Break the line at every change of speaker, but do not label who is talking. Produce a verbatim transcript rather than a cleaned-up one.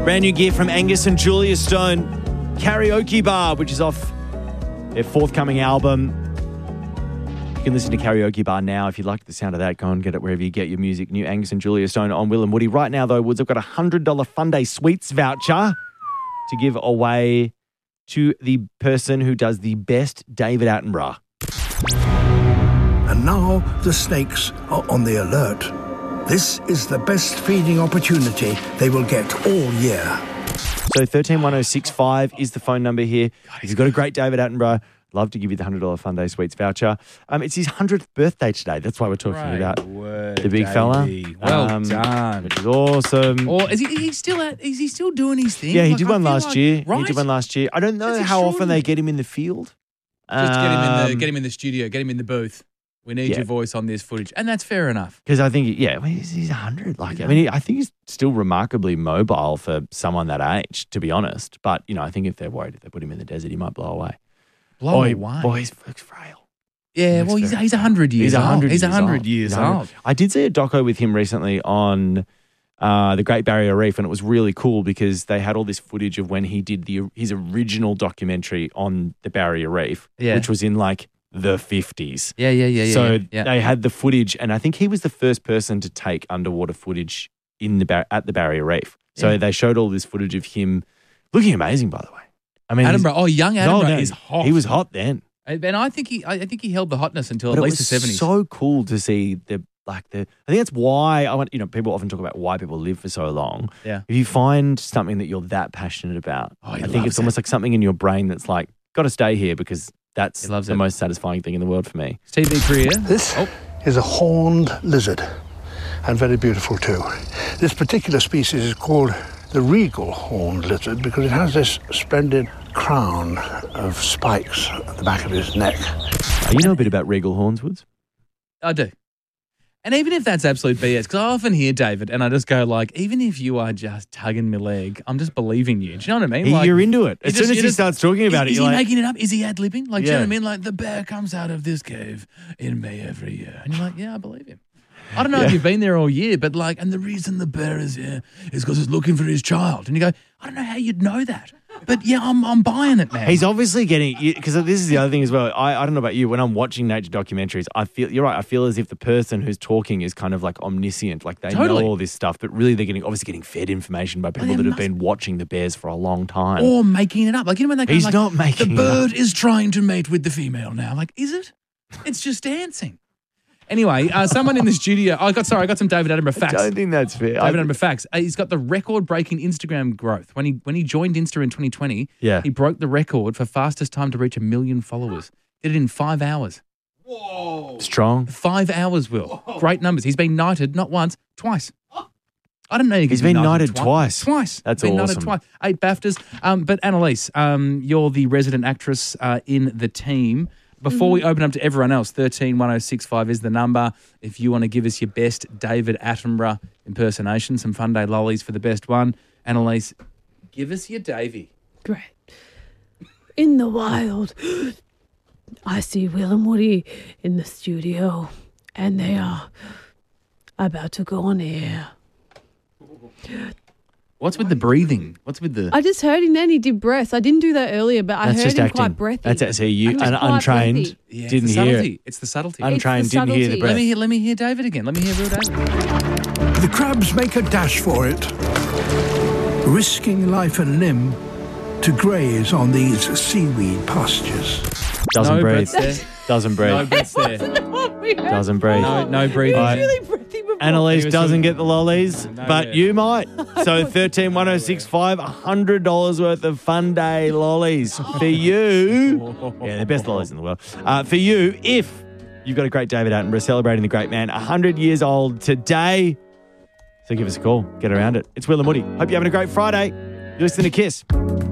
Brand new gear from Angus and Julia Stone. Karaoke Bar, which is off their forthcoming album. You can listen to Karaoke Bar now. If you like the sound of that, go and get it wherever you get your music. New Angus and Julia Stone on Will and Woody. Right now, though, Woods, I've got a one hundred dollars Fun Day Sweets voucher to give away to the person who does the best David Attenborough.
And now the snakes are on the alert. This is the best feeding opportunity they will get all year.
So thirteen one oh six five is the phone number here. If you've got a great David Attenborough, love to give you the one hundred dollars Fun Day Sweets voucher. Um, it's his one hundredth birthday today. That's why we're talking
Great
about
word,
the big
Davey.
fella.
Well
um,
done.
Which is awesome.
Or is he he's still at, is he still doing his thing?
Yeah, he
Like,
did
I
one
feel
last
like-
year.
Right?
He did one last year. I don't know
That's
how often they
extraordinary.
get him in the field.
Just get him in the
Um,
get him in the studio, get him in the booth. We need
yeah.
your voice on this footage, and that's fair enough.
Because I think, yeah, I mean, he's, he's one hundred. Like, I mean, he, I think he's still remarkably mobile for someone that age, to be honest. But, you know, I think if they're worried if they put him in the desert, he might blow away.
Blow
Boy,
away.
boy, he's looks frail.
Yeah,
Looks
well, he's
very
he's a hundred years
He's
old.
one hundred
He's a
years
hundred
old.
years
He's one hundred.
old.
I did see a doco with him recently on uh, the Great Barrier Reef, and it was really cool because they had all this footage of when he did the his original documentary on the Barrier Reef,
Yeah.
which was in like the fifties.
Yeah, yeah, yeah, yeah.
So
yeah, yeah.
they had the footage, and I think he was the first person to take underwater footage in the bar- at the Barrier Reef. So
Yeah.
they showed all this footage of him looking amazing, by the way. I mean, he's-
Attenborough. Oh, young
he's old
Attenborough
now.
is hot.
He was hot then.
and I think he I think he held the hotness until
But
at
it
least
was
the seventies.
so cool to see the like the. I think that's why I want. You know, people often talk about why people live for so long.
Yeah.
If you find something that you're that passionate about,
Oh, he
I think
loves
it's almost like something in your brain that's like, got to stay here because that's
He loves
the
it.
most satisfying thing in the world for me.
T V career.
This
Oh.
is a horned lizard, and very beautiful too. This particular species is called the regal horned lizard because it has this splendid crown of spikes at the back of his neck.
Uh, you know a bit about regal horns, Woods?
I do. And even if that's absolute B S, because I often hear David and I just go like, even if you are just tugging my leg, I'm just believing you. Do you know what I mean?
He-
Like,
you're into it.
you
As
just-
soon as
you
he
just-
starts talking about
is,
it,
is
you're
he
like,
making it up? Is he ad-libbing? Like, do you know
Yeah.
what I mean? Like, the bear comes out of this cave in May every year. And you're like, yeah, I believe him. I don't know if you've been there all year, but like, and the reason the bear is here is because it's looking for his child. And you go, I don't know how you'd know that. But yeah, I'm I'm buying it, man.
he's obviously getting, because this is the other thing as well. I, I don't know about you. When I'm watching nature documentaries, I feel, you're right, I feel as if the person who's talking is kind of like omniscient. Like they
Totally.
know all this stuff, but really they're getting, obviously getting fed information by people
there
that have
must-
been watching the bears for a long time.
Or making it up. Like, you know when they go
He's
like,
not making
the
it up.
bird is trying to mate with the female now. Like, is it? It's just dancing. Anyway, uh, someone in the studio. I got sorry, I got some David Attenborough facts.
I don't think that's fair.
David
I-
Attenborough facts. Uh, he's got the record-breaking Instagram growth. When he when he joined Insta in twenty twenty,
Yeah.
he broke the record for fastest time to reach a million followers. Did it in five hours.
Strong.
Five hours, Will. Great numbers. He's been knighted not once, twice. I don't know. You
He's
can be
been knighted twice.
Twice.
That's
been
awesome.
Knighted twice. Eight BAFTAs. Um, but Annalise, um, you're the resident actress uh, in the team. Before we open up to everyone else, thirteen one oh six five is the number. If you want to give us your best David Attenborough impersonation, some Fun Day lollies for the best one. Annalise, give us your Davey.
Great. In the wild, I see Will and Woody in the studio, and they are about to go on air.
What's with the breathing? What's with the...
I just heard him then, he did breaths. I didn't do that earlier, but I
That's
heard
just
him
acting.
quite breathy.
That's it. So you,
I'm just
un-
quite
untrained,
breathy.
Yeah, it's
didn't
the
hear
subtlety.
it.
It's the subtlety.
Un-
Untrained, didn't hear the
subtlety.
breath.
let me hear. Let me hear David again. Let me hear real David.
The crabs make a dash for it, risking life and limb to graze on these seaweed pastures.
Doesn't
No
breathe.
breaths there.
Doesn't breathe.
No breaths there.
Doesn't breathe.
No, no breathing.
Right.
Really breathy before.
Annalise
He was
doesn't
doing-
get the lollies,
No,
but
yeah.
you might. So thirteen one oh six five, one hundred dollars worth of Fun Day lollies for you. Yeah, the best lollies in the world. Uh, for you, if you've got a great David Attenborough celebrating the great man, one hundred years old today. So give us a call. Get around it. It's Will and Woody. Hope you're having a great Friday. You're listening to Kiss.